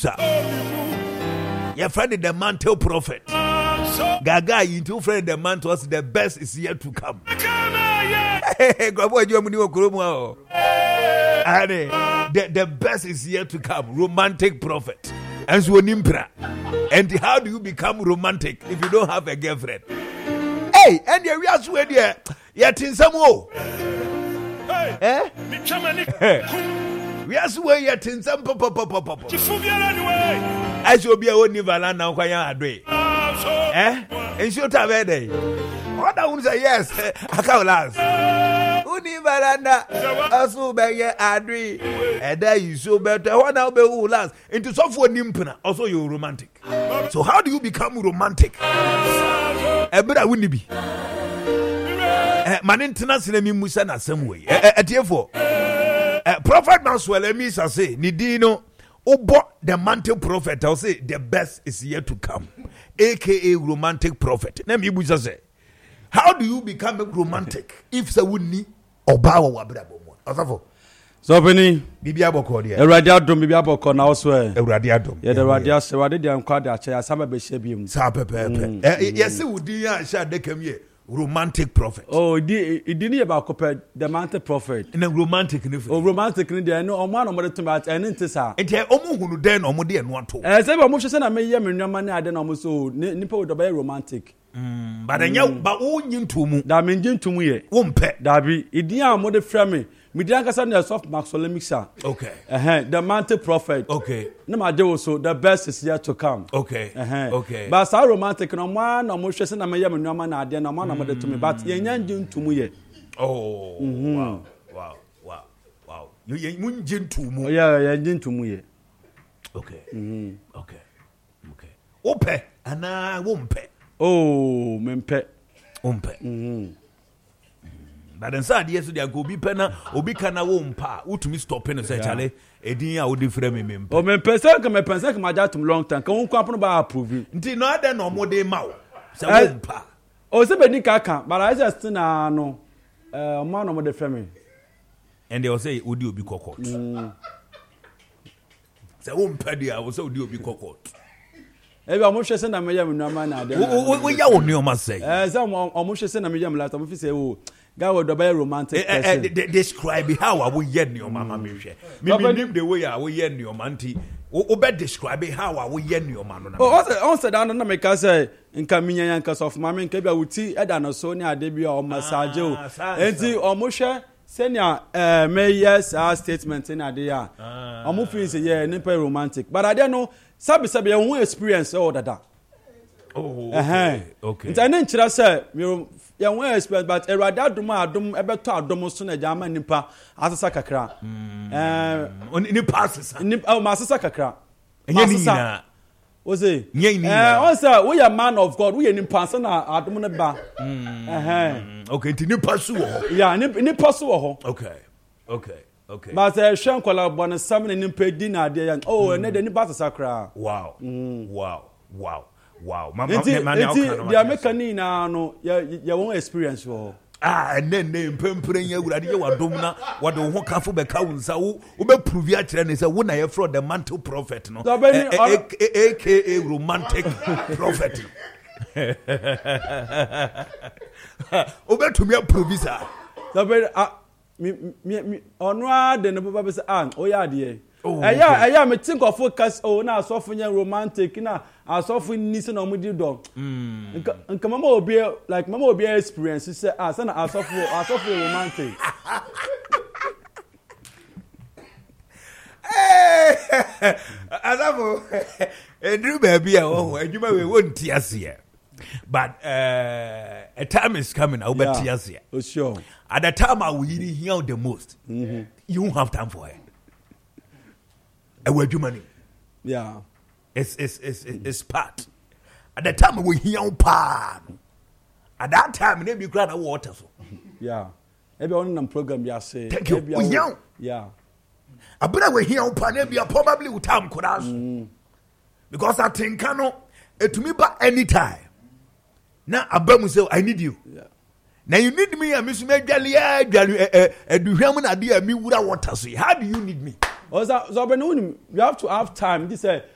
Musa. Your friend the mantle prophet. Gaga into friend the mantle was the best is yet to come. The best is yet to come. Romantic prophet. And so nimpra. And how do you become romantic if you don't have a girlfriend? Hey, and we are swear there. Yet in some more. We are swear yet in some pop. As you be a only valana now, Adre. And shoot a day. What I would say, yes, I can't last. Uni valana, also beg Adre. And there you so better. What now be who last into software nimpana. Also, you're romantic. So, how do you become romantic? Ebra wouldn't be. Man international Musa na same way. Therefore, Prophet Maxwell Emisa say, Nidino, Obo the mantle prophet. I'll say the best is yet to come, aka romantic prophet. Let me say, how do you become a romantic if so wouldn't need Obawa Wabrabo? Osafo. So Benny, Bibiaboko, a radiadum, Bibiaboko, now swear. A radiadum. Yeah, the radias, the radium quad, a summer beshabium. Sape. Yes, it would be a shot they came here. Romantic prophet. Oh, it didn't about compare the mantle prophet. In a romantic, romantic in there, no one of the tomato and into sa. And here, almost who then or more than one to. As ever, Moshe said, I may yam in your money, I don't almost so nipple with the very romantic. But I know, but all you to me, that means to me, won't pet, Darby, it dear more the frame. Me drank a soft Maxwell mixer. Okay. The mantle prophet. Okay. No matter so the best is yet to come. Okay. Okay. But so romantic no one or Moshe said I may have no man idea no man about to me, but ye nyan to me. Oh. Wow. You munjin to me. Yeah, yin to me. Okay. Okay. Ope ana wompe. Oh, mempe. Umpe. But then said yes, they go be penna, obi kana wompa, utumi stop in say chale, edin a odi frame me. Oh, me person come my dad to long time. Come on ba approve. Nti no ada no more dey ma. Say wompa. Oh, say be ni kaka, but I just na no man no more dey frame. And they will say odi obi kokot. Say wompa dia, will say odi obi kokot. Ebi omushe se na me yam no man na dey. We ya woni o ma say. Say omushe se na me yam last, am fi say o God would be romantic person. Describe how I will yen your mama me name the way I will yen your manti. Obe describe how I will yen your man. Oh, said I don't make us say in Caminia and Cast of Mammy Cabia Uti, Edana Sonia debut or massage. And the Omusha senior may yes our statement in idea. Omufi is a year nipe romantic. But I don't know, Sabi own experience all that. Oh, okay. It's an interest, sir. Young way experience, but a radaduma dum ebeto adomo so na jama nipa asasa kakra. Ni passes. Ni masasa kakra. Masasa. O say. O say we are man of God. We are nipa so na adomo ne ba. Okay, ti nipa so ho. Yeah, nipa so ho. Okay. But shen kwala bona sam ne nipa di na ade yan. Oh, ne de nipa asasa kra. Wow. The American no your own experience for. And then name pempering you would you are domina what the whole careful be counts who be prove ya is a when I fraud the mantle prophet no aka romantic prophet. Over to me a provisor. Me onwa de no papa say oh yeah dear. I me think of focus na so for romantic na so for nisi na omudi do. Nka mama obi like mama obi experience say say na so for romantic. Azabo edru baby adwuma we won ti ase. But a time is coming I will be ti ase. Oh sure. At the time I will hear the most. You won't have time for it. Money. Yeah. It's part. At the time we hear pan. At that time, maybe grant a water. Yeah. Every on program you say. Thank you. We young. Yeah. I better we hear pan maybe probably with time could ask. Because I think to me by any time. Now I say I need you. Yeah. Now you need me, I miss me do human idea me without water. How do you need me? You have to have time. This